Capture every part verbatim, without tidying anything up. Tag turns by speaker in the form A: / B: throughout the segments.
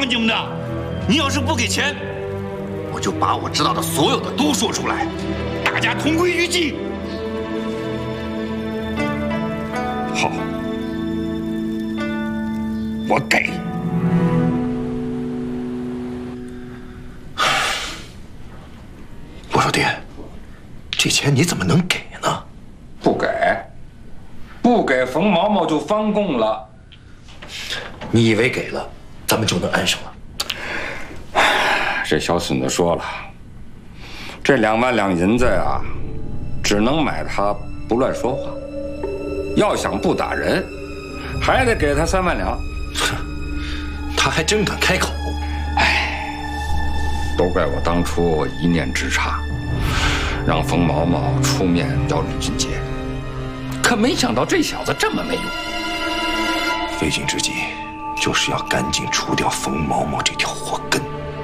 A: 帮你们的。你要是不给钱，我就把我知道的所有的都说出来，大家同归于尽。好，我给。
B: 我说爹，这钱你怎么能给呢？
C: 不给，不给，冯毛毛就翻供了。
B: 你以为给了，咱们就能安生了？
C: 这小孙子说了，这两万两银子呀，只能买他不乱说话。要想不打人，还得给他三万两。
B: 他还真敢开口。
C: 哎，都怪我当初一念之差，让冯毛毛出面要吕俊杰，可没想到这小子这么没用。
B: 费尽之计，就是要赶紧除掉冯毛毛这条祸根。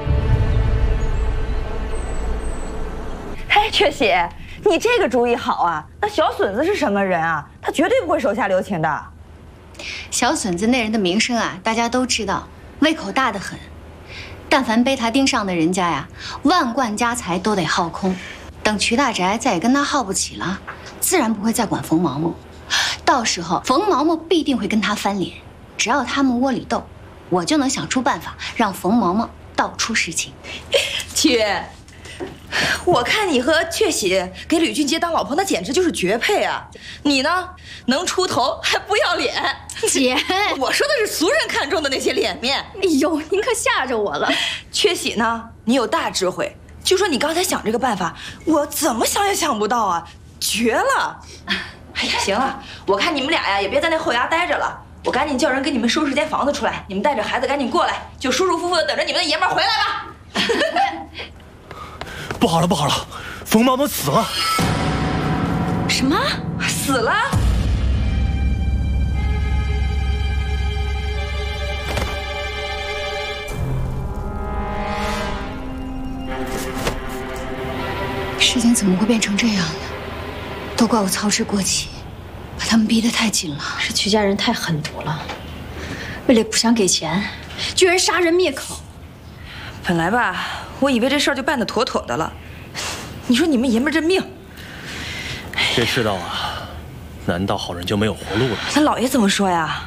D: 哎，雀喜，你这个主意好啊！那小笋子是什么人啊？他绝对不会手下留情的。
E: 小笋子那人的名声啊，大家都知道，胃口大得很。但凡被他盯上的人家呀，万贯家财都得耗空。等瞿大宅再也跟他耗不起了，自然不会再管冯毛毛。到时候冯毛毛必定会跟他翻脸。只要他们窝里斗，我就能想出办法让冯毛毛道出实情。
D: 雀，我看你和雀喜给吕俊杰当老婆，那简直就是绝配啊！你呢，能出头还不要脸。
E: 姐，
D: 我说的是俗人看中的那些脸面。
E: 哎呦，您可吓着我了。
D: 雀喜呢，你有大智慧。就说你刚才想这个办法，我怎么想也想不到啊，绝了！哎呀，行了，我看你们俩呀，也别在那后衙待着了。我赶紧叫人给你们收拾间房子出来，你们带着孩子赶紧过来，就舒舒服服的等着你们的爷们儿回来吧。
F: 不好了，不好了，冯毛毛死了！
D: 什么？死了？
E: 事情怎么会变成这样呢？都怪我操之过急，把他们逼得太紧了。
G: 是瞿家人太狠毒了，为了不想给钱，居然杀人灭口。
D: 本来吧，我以为这事儿就办得妥妥的了。你说你们爷们儿这命，
F: 这世道啊，难道好人就没有活路了？
D: 那老爷怎么说呀？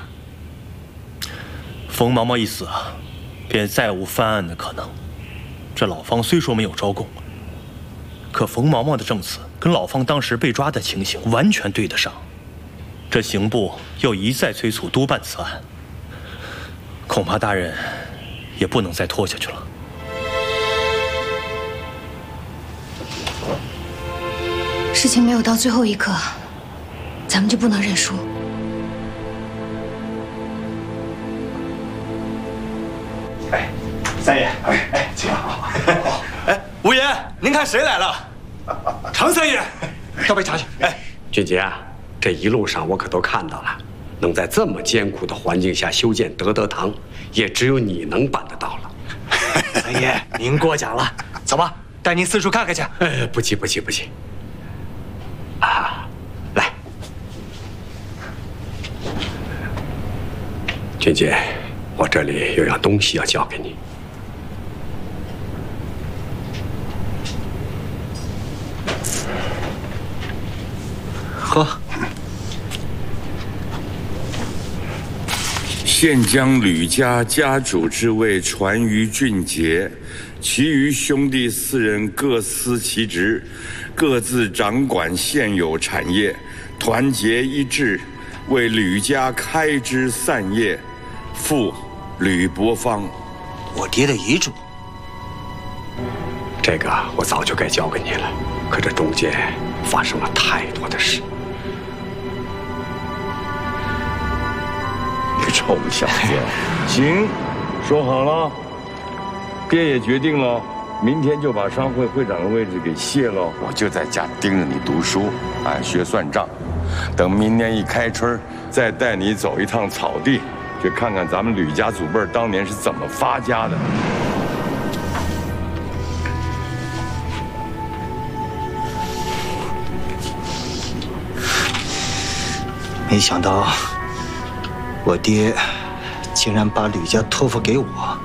F: 冯毛毛一死啊，便再无翻案的可能。这老方虽说没有招供，可冯毛毛的证词跟老方当时被抓的情形完全对得上。这刑部又一再催促督办此案，恐怕大人也不能再拖下去了。
E: 事情没有到最后一刻，咱们就不能认输。
B: 哎，三爷，哎哎，请好。
F: 哎，五爷，您看谁来了？常三爷，倒杯茶去。哎，
H: 俊杰啊，这一路上我可都看到了，能在这么艰苦的环境下修建德德堂，也只有你能办得到了。
F: 三爷，您过奖了。走吧，带您四处看看去。
H: 哎，不急不急不急。啊，来，俊杰，我这里有样东西要交给你。
B: 喝。
I: 现将吕家家主之位传于俊杰，其余兄弟四人各司其职，各自掌管现有产业，团结一致，为吕家开枝散叶。父吕伯芳。
B: 我爹的遗嘱，
H: 这个我早就该交给你了，可这中间发生了太多的事。
I: 你个臭小子！行，说好了，爹也决定了，明天就把商会会长的位置给卸了。我就在家盯着你读书，按学算账，等明年一开春，再带你走一趟草地，去看看咱们吕家祖辈儿当年是怎么发家的。
B: 没想到我爹竟然把吕家托付给我，